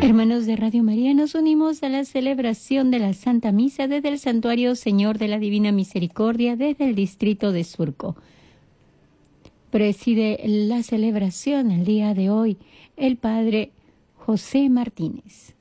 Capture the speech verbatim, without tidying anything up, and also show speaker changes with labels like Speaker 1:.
Speaker 1: Hermanos de Radio María, nos unimos a la celebración de la Santa Misa desde el Santuario Señor de la Divina Misericordia, desde el distrito de Surco. Preside la celebración el día de hoy el Padre José Martínez.